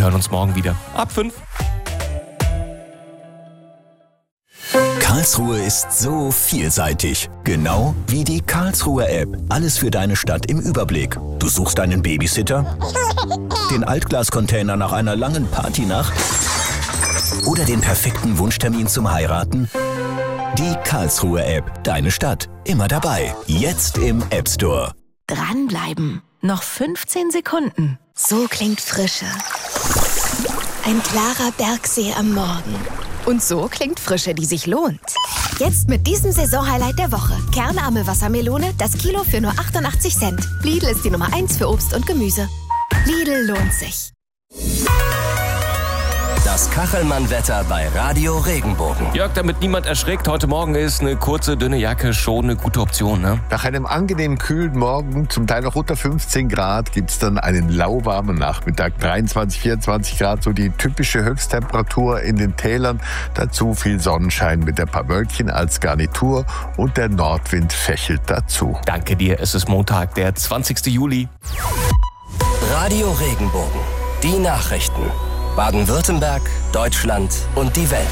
hören uns morgen wieder. Ab 5. Karlsruhe ist so vielseitig. Genau wie die Karlsruher App. Alles für deine Stadt im Überblick. Du suchst einen Babysitter, den Altglascontainer nach einer langen Partynacht oder den perfekten Wunschtermin zum Heiraten. Die Karlsruher App. Deine Stadt. Immer dabei. Jetzt im App Store. Dranbleiben. Noch 15 Sekunden. So klingt Frische. Ein klarer Bergsee am Morgen. Und so klingt Frische, die sich lohnt. Jetzt mit diesem Saisonhighlight der Woche. Kernarme Wassermelone, das Kilo für nur 88 Cent. Lidl ist die Nummer 1 für Obst und Gemüse. Lidl lohnt sich. Das Kachelmann-Wetter bei Radio Regenbogen. Jörg, damit niemand erschreckt, heute Morgen ist eine kurze, dünne Jacke schon eine gute Option, ne? Nach einem angenehmen kühlen Morgen, zum Teil noch unter 15 Grad, gibt es dann einen lauwarmen Nachmittag. 23, 24 Grad, so die typische Höchsttemperatur in den Tälern. Dazu viel Sonnenschein mit ein paar Wölkchen als Garnitur und der Nordwind fächelt dazu. Danke dir, es ist Montag, der 20. Juli. Radio Regenbogen. Die Nachrichten. Baden-Württemberg, Deutschland und die Welt.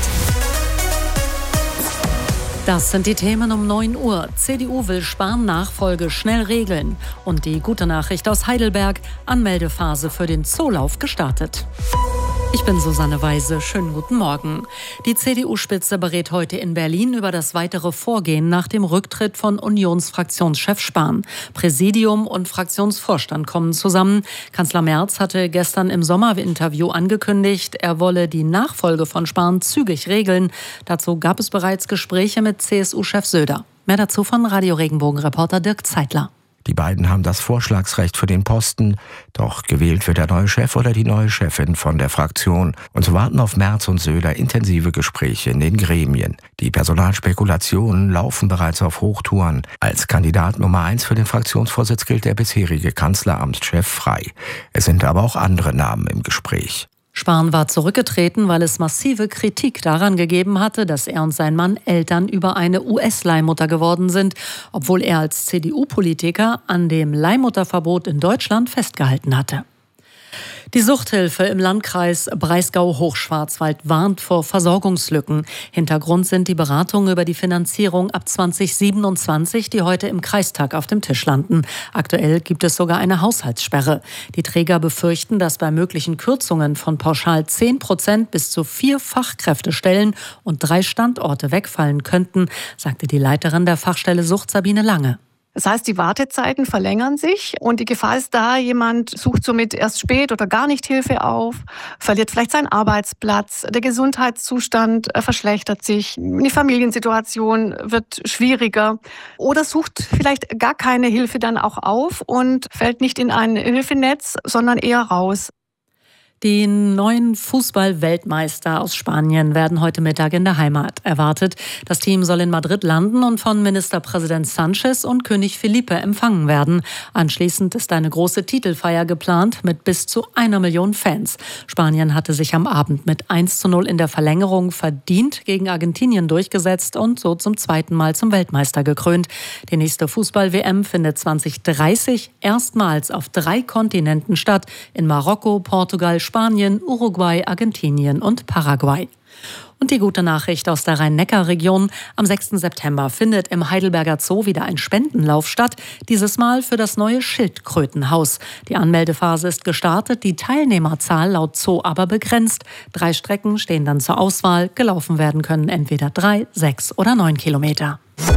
Das sind die Themen um 9 Uhr. CDU will Spahn-Nachfolge schnell regeln. Und die gute Nachricht aus Heidelberg, Anmeldephase für den Zoolauf gestartet. Ich bin Susanne Weise. Schönen guten Morgen. Die CDU-Spitze berät heute in Berlin über das weitere Vorgehen nach dem Rücktritt von Unionsfraktionschef Spahn. Präsidium und Fraktionsvorstand kommen zusammen. Kanzler Merz hatte gestern im Sommerinterview angekündigt, er wolle die Nachfolge von Spahn zügig regeln. Dazu gab es bereits Gespräche mit CSU-Chef Söder. Mehr dazu von Radio Regenbogen-Reporter Dirk Zeitler. Die beiden haben das Vorschlagsrecht für den Posten, doch gewählt wird der neue Chef oder die neue Chefin von der Fraktion. Und so warten auf Merz und Söder intensive Gespräche in den Gremien. Die Personalspekulationen laufen bereits auf Hochtouren. Als Kandidat Nummer 1 für den Fraktionsvorsitz gilt der bisherige Kanzleramtschef Frey. Es sind aber auch andere Namen im Gespräch. Spahn war zurückgetreten, weil es massive Kritik daran gegeben hatte, dass er und sein Mann Eltern über eine US-Leihmutter geworden sind, obwohl er als CDU-Politiker an dem Leihmutterverbot in Deutschland festgehalten hatte. Die Suchthilfe im Landkreis Breisgau-Hochschwarzwald warnt vor Versorgungslücken. Hintergrund sind die Beratungen über die Finanzierung ab 2027, die heute im Kreistag auf dem Tisch landen. Aktuell gibt es sogar eine Haushaltssperre. Die Träger befürchten, dass bei möglichen Kürzungen von pauschal 10% bis zu 4 Fachkräftestellen und 3 Standorte wegfallen könnten, sagte die Leiterin der Fachstelle Sucht Sabine Lange. Das heißt, die Wartezeiten verlängern sich und die Gefahr ist da, jemand sucht somit erst spät oder gar nicht Hilfe auf, verliert vielleicht seinen Arbeitsplatz, der Gesundheitszustand verschlechtert sich, die Familiensituation wird schwieriger oder sucht vielleicht gar keine Hilfe dann auch auf und fällt nicht in ein Hilfenetz, sondern eher raus. Die neuen Fußball-Weltmeister aus Spanien werden heute Mittag in der Heimat erwartet. Das Team soll in Madrid landen und von Ministerpräsident Sánchez und König Felipe empfangen werden. Anschließend ist eine große Titelfeier geplant mit bis zu 1 Million Fans. Spanien hatte sich am Abend mit 1:0 in der Verlängerung verdient gegen Argentinien durchgesetzt und so zum 2. Mal zum Weltmeister gekrönt. Die nächste Fußball-WM findet 2030 erstmals auf 3 Kontinenten statt. In Marokko, Portugal, Spanien, Uruguay, Argentinien und Paraguay. Und die gute Nachricht aus der Rhein-Neckar-Region. Am 6. September findet im Heidelberger Zoo wieder ein Spendenlauf statt. Dieses Mal für das neue Schildkrötenhaus. Die Anmeldephase ist gestartet, die Teilnehmerzahl laut Zoo aber begrenzt. 3 Strecken stehen dann zur Auswahl. Gelaufen werden können entweder 3, 6 oder 9 Kilometer.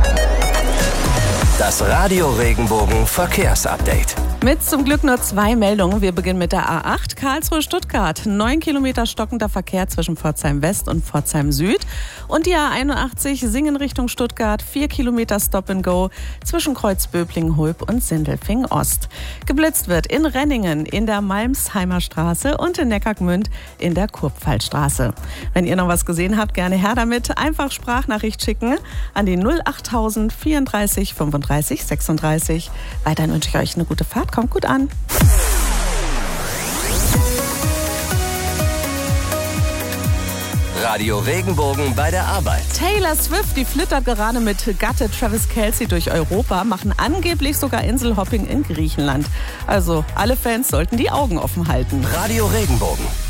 Das Radio Regenbogen Verkehrsupdate. Mit zum Glück nur 2 Meldungen. Wir beginnen mit der A8 Karlsruhe-Stuttgart. 9 Kilometer stockender Verkehr zwischen Pforzheim West und Pforzheim Süd. Und die A81 Singen Richtung Stuttgart. 4 Kilometer Stop and Go zwischen Kreuzböblingen-Hulb und Sindelfingen Ost. Geblitzt wird in Renningen in der Malmsheimer Straße und in Neckargmünd in der Kurpfalzstraße. Wenn ihr noch was gesehen habt, gerne her damit. Einfach Sprachnachricht schicken an die 08000 34 35 36. Weiterhin wünsche ich euch eine gute Fahrt. Kommt gut an. Radio Regenbogen bei der Arbeit. Taylor Swift, die flittert gerade mit Gatte Travis Kelce durch Europa, machen angeblich sogar Inselhopping in Griechenland. Also alle Fans sollten die Augen offen halten. Radio Regenbogen.